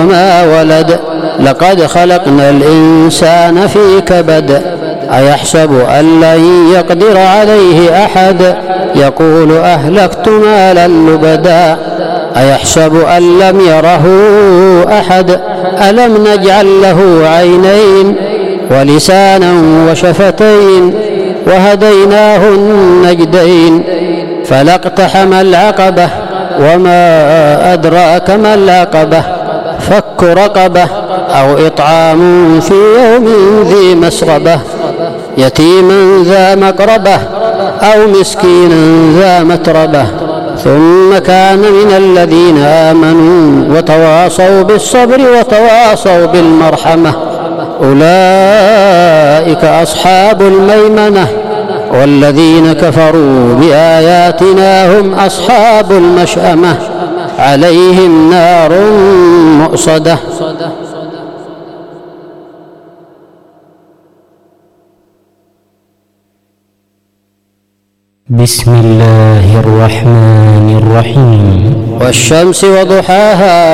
وما ولد لقد خلقنا الإنسان في كبد أيحسب أن لن يقدر عليه أحد يقول أهلكت مالا لبدا أيحسب أن لم يره أحد ألم نجعل له عينين ولسانا وشفتين وهديناه النجدين فلا اقتحم العقبة وما أدراك ما العقبة فك رقبة أو إطعام في يوم ذي مسغبة يتيما ذا مقربة أو مسكينا ذا متربة ثم كان من الذين آمنوا وتواصوا بالصبر وتواصوا بالمرحمة أولئك أصحاب الميمنة والذين كفروا بآياتنا هم أصحاب المشأمة عليهم نار مؤصدة. بسم الله الرحمن الرحيم. والشمس وضحاها